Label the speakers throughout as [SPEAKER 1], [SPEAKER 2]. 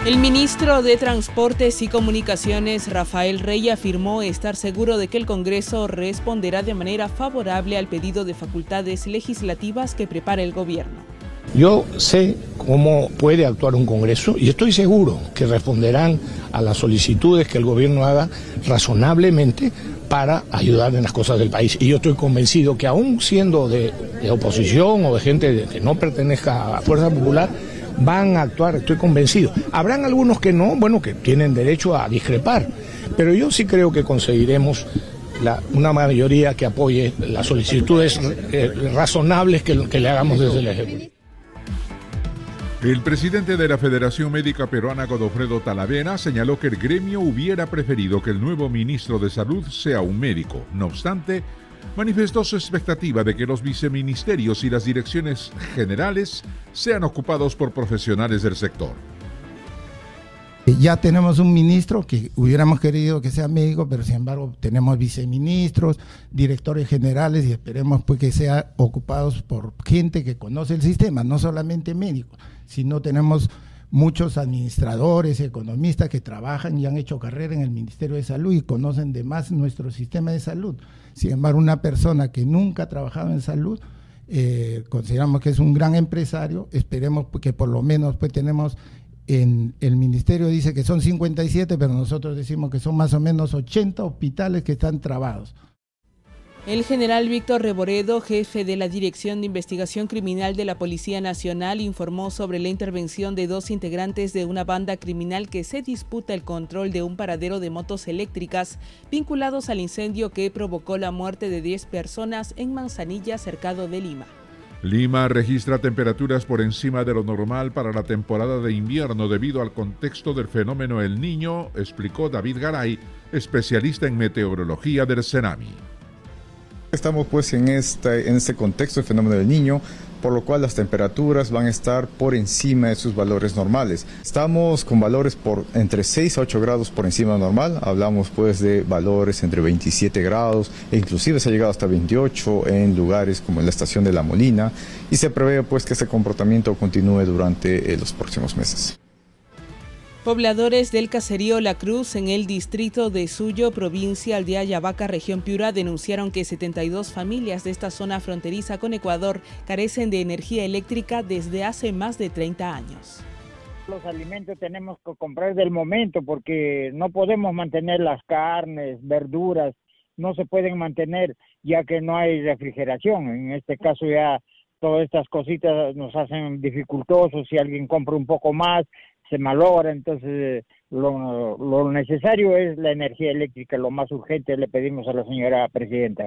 [SPEAKER 1] El ministro de Transportes y Comunicaciones, Rafael Rey, afirmó estar seguro de que el Congreso responderá de manera favorable al pedido de facultades legislativas que prepara el gobierno.
[SPEAKER 2] Yo sé cómo puede actuar un Congreso y estoy seguro que responderán a las solicitudes que el gobierno haga razonablemente para ayudar en las cosas del país. Y yo estoy convencido que aún siendo de oposición o de gente que no pertenezca a Fuerza Popular, van a actuar, estoy convencido. Habrán algunos que no, bueno, que tienen derecho a discrepar, pero yo sí creo que conseguiremos una mayoría que apoye las solicitudes razonables que le hagamos desde el Ejecutivo.
[SPEAKER 3] El presidente de la Federación Médica Peruana, Godofredo Talavera, señaló que el gremio hubiera preferido que el nuevo ministro de Salud sea un médico. No obstante, manifestó su expectativa de que los viceministerios y las direcciones generales sean ocupados por profesionales del sector.
[SPEAKER 4] Ya tenemos un ministro que hubiéramos querido que sea médico, pero sin embargo tenemos viceministros, directores generales y esperemos pues que sean ocupados por gente que conoce el sistema, no solamente médicos, sino tenemos muchos administradores, economistas que trabajan y han hecho carrera en el Ministerio de Salud y conocen de más nuestro sistema de salud. Sin embargo, una persona que nunca ha trabajado en salud, consideramos que es un gran empresario, esperemos que por lo menos pues tenemos, en el ministerio dice que son 57, pero nosotros decimos que son más o menos 80 hospitales que están trabados.
[SPEAKER 1] El general Víctor Reboredo, jefe de la Dirección de Investigación Criminal de la Policía Nacional, informó sobre la intervención de 2 integrantes de una banda criminal que se disputa el control de un paradero de motos eléctricas vinculados al incendio que provocó la muerte de 10 personas en Manzanilla, cercado de Lima.
[SPEAKER 3] Lima registra temperaturas por encima de lo normal para la temporada de invierno debido al contexto del fenómeno El Niño, explicó David Garay, especialista en meteorología del CENAMI.
[SPEAKER 5] Estamos pues en este contexto del fenómeno del Niño, por lo cual las temperaturas van a estar por encima de sus valores normales. Estamos con valores por entre 6 a 8 grados por encima de normal, hablamos pues de valores entre 27 grados e inclusive se ha llegado hasta 28 en lugares como en la estación de La Molina y se prevé pues que ese comportamiento continúe durante los próximos meses.
[SPEAKER 1] Pobladores del caserío La Cruz en el distrito de Suyo, provincia de Ayabaca, región Piura, denunciaron que 72 familias de esta zona fronteriza con Ecuador carecen de energía eléctrica desde hace más de 30 años.
[SPEAKER 6] Los alimentos tenemos que comprar del momento porque no podemos mantener las carnes, verduras, no se pueden mantener ya que no hay refrigeración. En este caso ya todas estas cositas nos hacen dificultosos, si alguien compra un poco más, se malogra, entonces lo necesario es la energía eléctrica, lo más urgente le pedimos a la señora presidenta.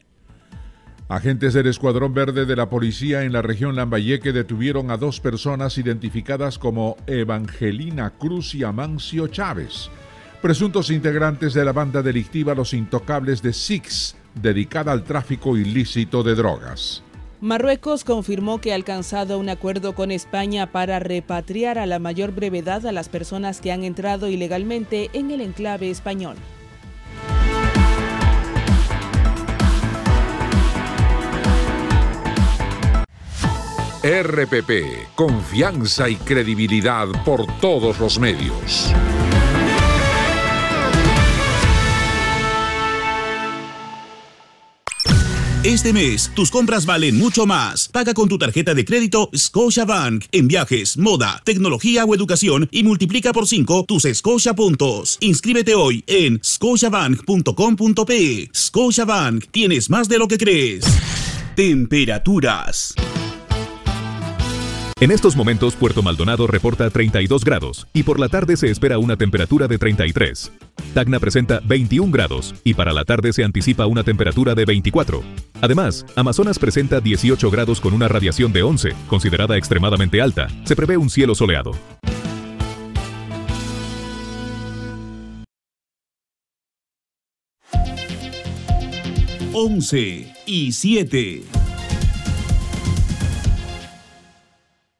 [SPEAKER 3] Agentes del Escuadrón Verde de la Policía en la región Lambayeque detuvieron a 2 personas identificadas como Evangelina Cruz y Amancio Chávez, presuntos integrantes de la banda delictiva Los Intocables de Six, dedicada al tráfico ilícito de drogas.
[SPEAKER 1] Marruecos confirmó que ha alcanzado un acuerdo con España para repatriar a la mayor brevedad a las personas que han entrado ilegalmente en el enclave español.
[SPEAKER 3] RPP, confianza y credibilidad por todos los medios.
[SPEAKER 7] Este mes, tus compras valen mucho más. Paga con tu tarjeta de crédito Scotiabank en viajes, moda, tecnología o educación y multiplica por 5 tus Scotia puntos. Inscríbete hoy en scotiabank.com.pe. Scotiabank, tienes más de lo que crees. Temperaturas.
[SPEAKER 8] En estos momentos, Puerto Maldonado reporta 32 grados y por la tarde se espera una temperatura de 33. Tacna presenta 21 grados y para la tarde se anticipa una temperatura de 24. Además, Amazonas presenta 18 grados con una radiación de 11, considerada extremadamente alta. Se prevé un cielo soleado.
[SPEAKER 7] Once y 7.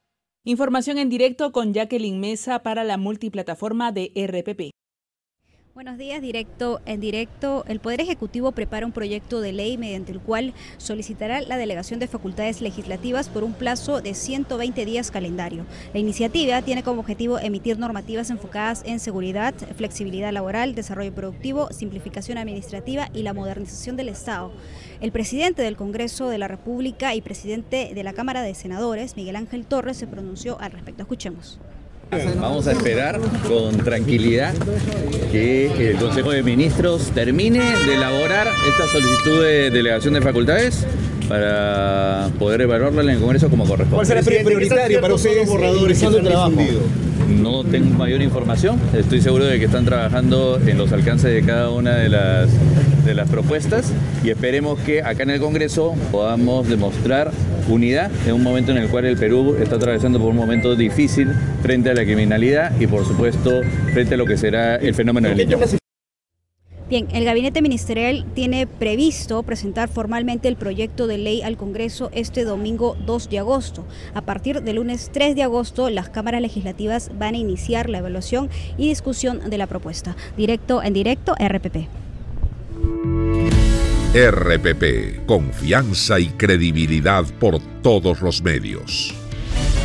[SPEAKER 1] Información en directo con Jacqueline Mesa para la multiplataforma de RPP.
[SPEAKER 9] Buenos días, en directo. El Poder Ejecutivo prepara un proyecto de ley mediante el cual solicitará la delegación de facultades legislativas por un plazo de 120 días calendario. La iniciativa tiene como objetivo emitir normativas enfocadas en seguridad, flexibilidad laboral, desarrollo productivo, simplificación administrativa y la modernización del Estado. El presidente del Congreso de la República y presidente de la Cámara de Senadores, Miguel Ángel Torres, se pronunció al respecto. Escuchemos.
[SPEAKER 10] Vamos a esperar con tranquilidad que el Consejo de Ministros termine de elaborar esta solicitud de delegación de facultades para poder evaluarla en el Congreso como corresponde.
[SPEAKER 11] ¿Cuál será prioritario para ustedes el trabajo?
[SPEAKER 10] No tengo mayor información, estoy seguro de que están trabajando en los alcances de cada una de las propuestas y esperemos que acá en el Congreso podamos demostrar unidad en un momento en el cual el Perú está atravesando por un momento difícil frente a la criminalidad y por supuesto frente a lo que será el fenómeno del niño.
[SPEAKER 9] Bien, el gabinete ministerial tiene previsto presentar formalmente el proyecto de ley al Congreso este domingo 2 de agosto. A partir del lunes 3 de agosto, las cámaras legislativas van a iniciar la evaluación y discusión de la propuesta. En directo, RPP.
[SPEAKER 3] RPP, confianza y credibilidad por todos los medios.